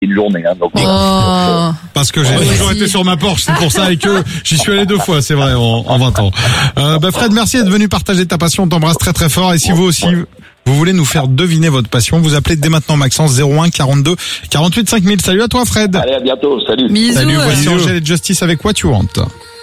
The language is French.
une journée. Hein, donc, parce que j'ai toujours été sur ma Porsche, c'est pour ça, et que j'y suis allé 2 fois, c'est vrai, en 20 ans. Fred, merci d'être venu partager ta passion. On t'embrasse très très fort. Et si vous aussi, vous voulez nous faire deviner votre passion, vous appelez dès maintenant Maxence 01 42 48 5000. Salut à toi, Fred. Allez, à bientôt. Salut. Bisous. Salut, voici Angèle et Justice avec What You Want.